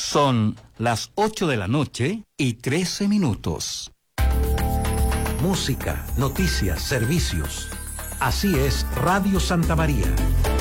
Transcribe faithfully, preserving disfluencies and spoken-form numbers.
Son las ocho de la noche y trece minutos. Música, noticias, servicios. Así es Radio Santa María.